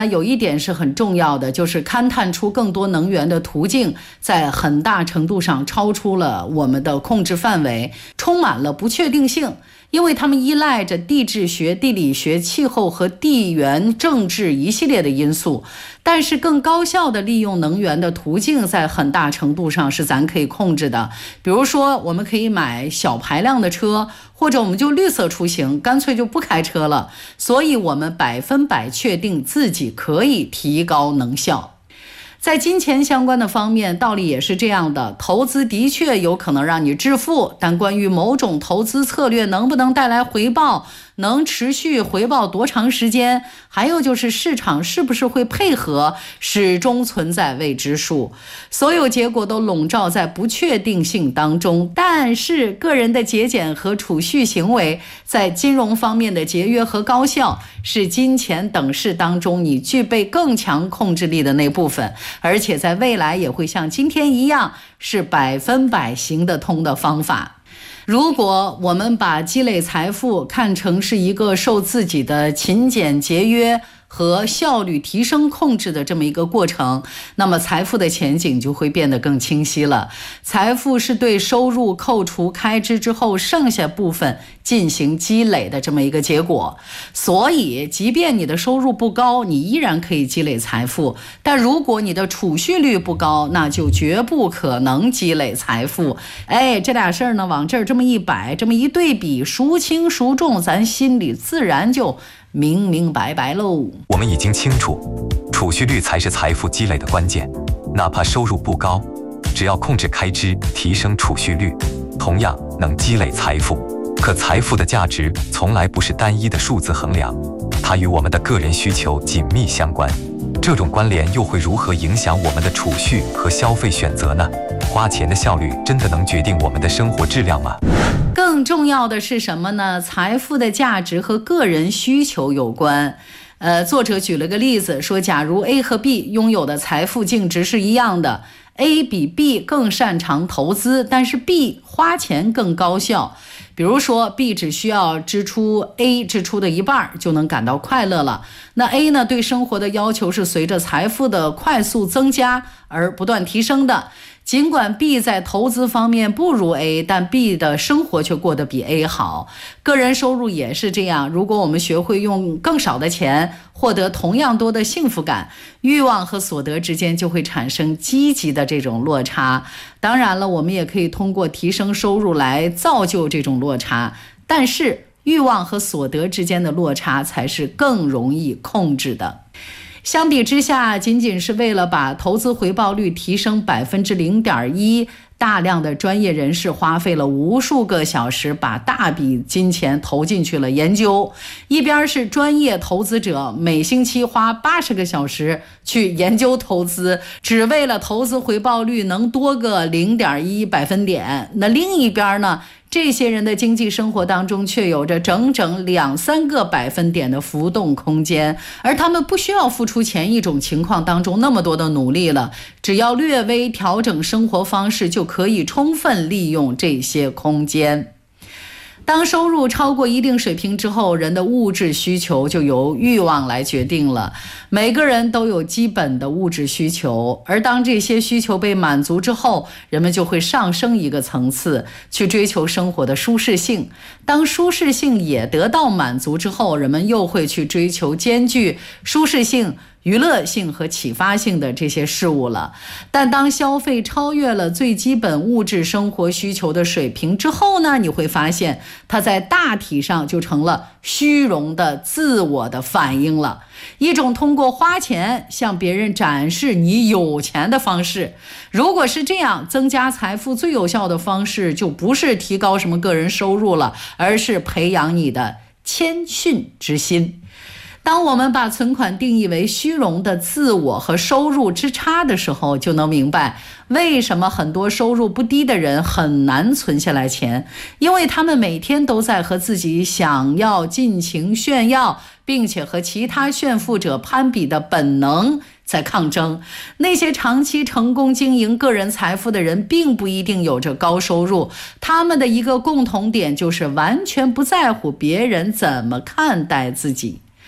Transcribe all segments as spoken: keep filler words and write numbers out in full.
有一点是很重要的，就是勘探出更多能源的途径，在很大程度上超出了我们的控制范围，充满了不确定性。因为他们依赖着地质学、地理学、气候和地缘政治一系列的因素，但是更高效的利用能源的途径在很大程度上是咱可以控制的。比如说我们可以买小排量的车，或者我们就绿色出行，干脆就不开车了。所以我们百分百确定自己可以提高能效。在金钱相关的方面，道理也是这样的，投资的确有可能让你致富，但关于某种投资策略能不能带来回报，能持续回报多长时间，还有就是市场是不是会配合，始终存在未知数。所有结果都笼罩在不确定性当中，但是个人的节俭和储蓄行为，在金融方面的节约和高效，是金钱等式当中你具备更强控制力的那部分，而且在未来也会像今天一样，是百分百行得通的方法。如果我们把积累财富看成是一个受自己的勤俭节约和效率提升控制的这么一个过程，那么财富的前景就会变得更清晰了。财富是对收入扣除开支之后剩下部分进行积累的这么一个结果。所以即便你的收入不高，你依然可以积累财富，但如果你的储蓄率不高，那就绝不可能积累财富。哎，这俩事儿呢往这儿这么一摆，这么一对比，孰轻孰重，咱心里自然就明明白白喽。 我们已经清楚，储蓄率才是财富积累的关键。哪怕收入不高，只要控制开支，提升储蓄率，同样能积累财富。可财富的价值从来不是单一的数字衡量，它与我们的个人需求紧密相关。这种关联又会如何影响我们的储蓄和消费选择呢？花钱的效率真的能决定我们的生活质量吗？ 更重要的是什么呢？财富的价值和个人需求有关。呃，作者举了个例子，说假如 A 和 B 拥有的财富净值是一样的， A 比 B 更擅长投资，但是 B 花钱更高效。比如说 B 只需要支出 A 支出的一半就能感到快乐了。那 A 呢，对生活的要求是随着财富的快速增加而不断提升的。尽管 B 在投资方面不如 A， 但 B 的生活却过得比 A 好。个人收入也是这样，如果我们学会用更少的钱获得同样多的幸福感，欲望和所得之间就会产生积极的这种落差。当然了，我们也可以通过提升收入来造就这种落差，但是欲望和所得之间的落差才是更容易控制的。相比之下，仅仅是为了把投资回报率提升 百分之零点一， 大量的专业人士花费了无数个小时，把大笔金钱投进去了研究。一边是专业投资者每星期花八十个小时去研究投资，只为了投资回报率能多个 零点一 百分点。那另一边呢，这些人的经济生活当中却有着整整两三个百分点的浮动空间，而他们不需要付出前一种情况当中那么多的努力了，只要略微调整生活方式，就可以充分利用这些空间。当收入超过一定水平之后，人的物质需求就由欲望来决定了。每个人都有基本的物质需求，而当这些需求被满足之后，人们就会上升一个层次，去追求生活的舒适性。当舒适性也得到满足之后，人们又会去追求兼具舒适性、娱乐性和启发性的这些事物了。但当消费超越了最基本物质生活需求的水平之后呢，你会发现它在大体上就成了虚荣的自我的反应了，一种通过花钱向别人展示你有钱的方式。如果是这样，增加财富最有效的方式就不是提高什么个人收入了，而是培养你的谦逊之心。当我们把存款定义为虚荣的自我和收入之差的时候，就能明白为什么很多收入不低的人很难存下来钱，因为他们每天都在和自己想要尽情炫耀，并且和其他炫富者攀比的本能在抗争。那些长期成功经营个人财富的人并不一定有着高收入，他们的一个共同点就是完全不在乎别人怎么看待自己。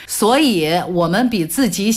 所以我们比自己